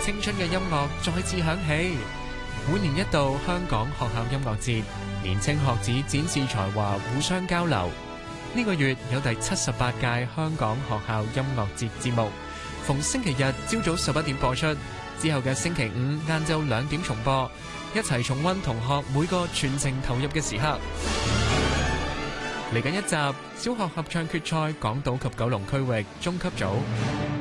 青春嘅音樂再次響起。每年一度香港學校音樂節，年青學子展示才華，互相交流。呢個月有第78屆香港學校音樂節節目，逢星期日朝早11點播出，之後嘅星期五晏晝2點重播，一齊重溫同學每個全程投入嘅時刻。嚟緊一集小學合唱決賽港島及九龍區域中級組。